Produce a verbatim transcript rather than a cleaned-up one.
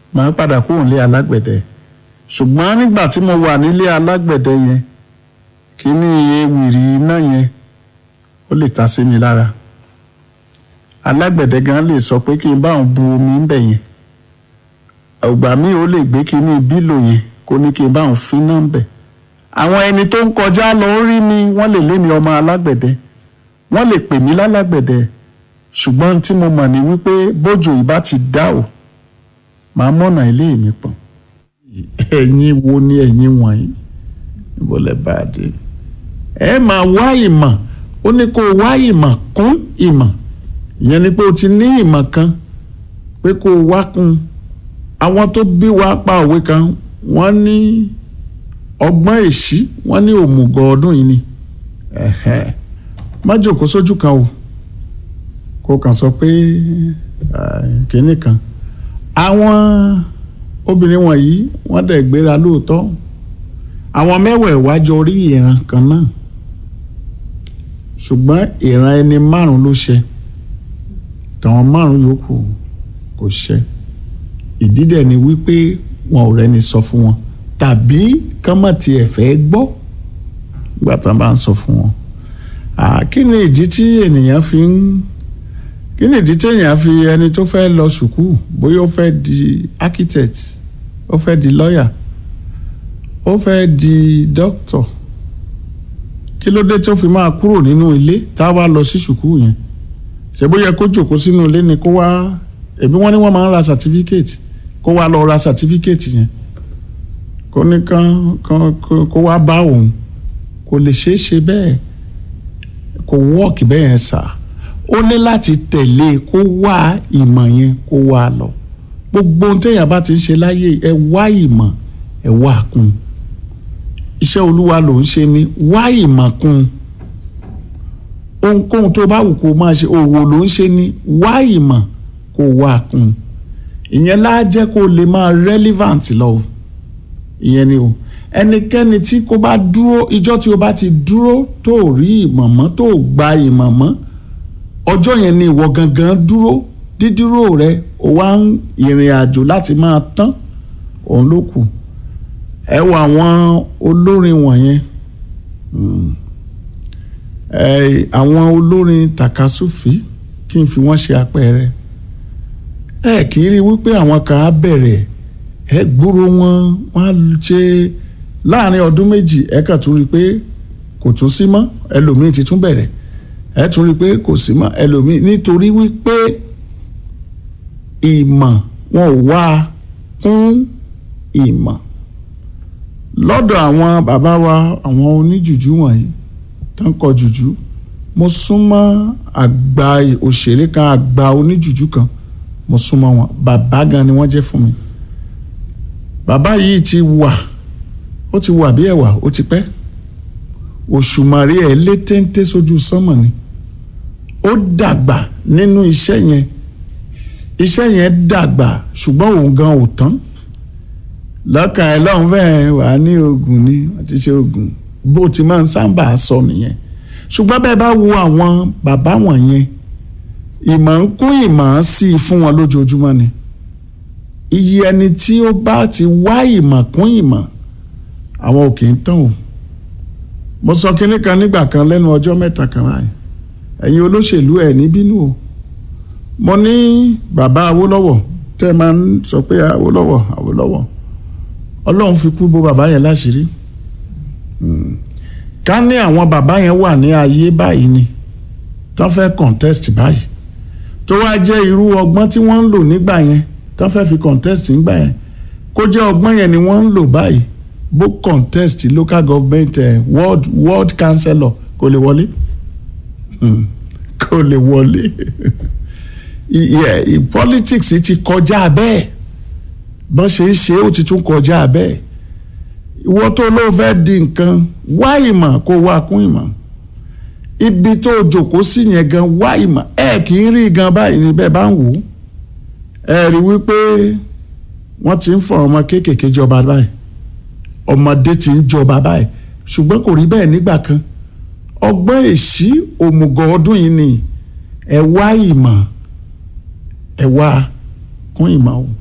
màá padà kúrò nílé alágbẹ̀dẹ. Ṣùgbọ́n nígbà tí mo wà nílé alágbẹ̀dẹ yẹn, kíní ewìrì iná yẹn ó lè ta sí mi lára. Alágbẹ̀dẹ gan lè sọ pé kí n bá òun bu omi ń bẹ̀ yẹn. Ọgbà mi ò lè gbé kíní bílò yẹn kó ní kí n bá òun finá ń bẹ̀. Àwọn ẹni tó ń kọjá lọ rí mi, wọ́n lè lé mi ọmọ alágbẹ̀dẹ, wọ́n lè pè mí lálágbẹ̀dẹ. Ṣùgbọ́n tí mo mọ̀ ní wípé bójò ìbá ti dá o, màá mọ̀nà ilé mi pọ̀. Ẹ̀yin wo ni ẹ̀yin wọ̀nyí? Níbo lẹ bá a dé? Ẹ máa wá ìmọ̀. Ó ní kó wá ìmọ̀ kún ìmọ̀. Ìyẹn ni pé o ti ní ìmọ̀ kan pé kó wá kún. Àwọn tó bí wa pa òwe kan, wọ́n ní ọgbọ́n èṣí, wọ́n ní òmùgọ̀ ọdún yìí ni. Ẹ̀hẹ́. Má jókòó sójú kan o. Kó kàn sọ pé kìíní kan. Àwọn obìnrin wọ̀nyí wọ́n dẹ̀ gbéra lóòótọ́. Àwọn mẹ́wẹ̀ẹ̀wá jọ rí ìran kan náà. Ṣùgbọ́n ìran ẹni márùn ló ṣẹ. Tàwọn márùn yòókù kò ṣẹ. Ìdí dẹ̀ ni wípé wọn ò rẹ́ni sọ fún wọn. Tàbí kán mọ̀ tiẹ̀ fẹ́ gbọ́ nígbà tán bá ń sọ fún wọn. Kí ni ìdí tí ènìyàn fi ń kí ni ìdí tí ènìyàn fi ẹni tó fẹ́ lọ sùkúù, bóyá ó fẹ́ di architect, ó fẹ́ di lawyer, ó fẹ́ di doctor, kí ló dé tó fi máa kúrò nínú ilé tá a wá lọ sí sùkúù yẹn? Ṣé bóyá kó jókòó sínú ilé ni kó wá, ẹbí wọn ni wọ́n máa ń ra certificate, kó wá lọ ra certificate yẹn, kó ní kán kán kó wá bá òun, kò lè ṣeé ṣe bẹ́ẹ̀, kò wọ́ọ̀kì bẹ́ẹ̀ yẹn sà. Ó ní láti tẹ̀lé kó wá ìmọ̀ yẹn kó wá lọ. Gbogbo ohun téèyàn bá ti ń ṣe láyé, ẹ wá ìmọ̀, ẹ wá kún. Iṣẹ́ Olúwa ló ń ṣe ni, wá ìmọ̀ kún. Ohunkóhun tó bá wù kó máa ṣe, òwò ló ń ṣe ni, wá ìmọ̀ kó wá kún. Ìyẹn lá jẹ́ kó lè máa relevant lọ. Ìyẹn ni o. Ẹnikẹ́ni tí kò bá dúró, ìjọ́ tí o bá ti dúró tó rí ìmọ̀ mọ́, tó gba ìmọ̀ mọ́, ọjọ́ yẹn ni ìwọ gangan dúró. Dídúró rẹ ó wá ń ìrìn àjò láti máa tán, òun ló kù. Ẹ wo àwọn olórin wọ̀nyẹn, ẹ àwọn olórin tàkasúfì, kí n fi wọ́n ṣe àpẹẹrẹ. Ẹ kì í rí wípé àwọn kan á bẹ̀rẹ̀, ẹ gbúrò wọn, wọ́n á ṣe láàrin ọdún méjì, ẹ kàn tún rí pé kò tún sí mọ́, ẹlòmíì ti tún bẹ̀rẹ̀, ẹ tún rí pé kò sí mọ́ ẹlòmíì, nítorí wípé ìmọ̀ wọn ò wá kún ìmọ̀. Lọ́dọ̀ àwọn bàbá wa, àwọn oníjùjú wọ̀nyí tó ń kọ jùjú, mo súnmọ́ àgbà òṣèré kan, àgbà oníjùjú kan, mo súnmọ́ wọn. Bàbá gan ni wọ́n jẹ́ fún mi. Bàbá yìí ti wà, ó ti wà bí ẹ̀wà, ó ti pẹ́. Òṣùmàrè ẹ̀ lé téńté sójú sánmọ̀ ni. Ó dàgbà nínú iṣẹ́ yẹn. Iṣẹ́ yẹn dàgbà, ṣùgbọ́n òun gan ò tán. Lọ́kàn ẹ̀ lọ́hùn fẹ́ẹ́ wà ní ogun ni, wọ́n ti ṣe ogun. Bó ti máa ń sábà sọ nìyẹn. Ṣùgbọ́n bẹ́ẹ̀ bá wo àwọn bàbá wọ̀nyẹn, ìmọ̀ ń kún ìmọ̀ sí i fún wọn lójoojúmọ́ ni. Iye ẹni tí ó bá ti wá ìmọ̀ kún ìmọ̀, àwọn ò kì í tán o. Mo sọ kinní kan nígbà kan lẹ́nu ọjọ́ mẹ́ta kan báyìí. Ẹ̀yin olóṣèlú ẹ̀ ní bínú o. Mo ní bàbá Awólọ́wọ̀ tẹ́ máa ń sọ pé Awólọ́wọ̀ Awólọ́wọ̀. Ọlọ́run fi kú bò bàbá yẹn láṣìírí. Ká ní àwọn bàbá yẹn wà ní ayé báyìí ni, tán fẹ́ contest báyìí, tó wá jẹ́ irú ọgbọ́n tí wọ́n ń lò nígbà yẹn, tán fẹ́ fi contest nígbà yẹn, kó jẹ́ ọgbọ́n yẹn ni wọ́n ń lò báyìí, bó contest local government eh, world world councillor kò lè wọlé, kò lè wọlé. Yeah, politics ti kọjá bẹ́ẹ̀, bọ́n ṣe é ṣe ó ti tún kọjá bẹ́ẹ̀. Ìwọ tó ló fẹ́ di nǹkan, wá ìmọ̀ kó wá kún ìmọ̀. Ibi tó jókòó sí yẹn gan, wá ìmọ̀. Ẹ kì í rí gan báyìí ní bẹ́ẹ̀ bá ń wò ó. Ẹ rí wípé wọ́n ti ń fọ ọmọ kéékèèké jọba báyìí, ọmọdé ti ń jọba báyìí, ṣùgbọ́n kò rí bẹ́ẹ̀ nígbà kan. Ọgbọ́n èṣí òmùgọ̀ ọdún yìí ni ẹ wá ìmọ̀, ẹ wá kún ìmọ̀ o.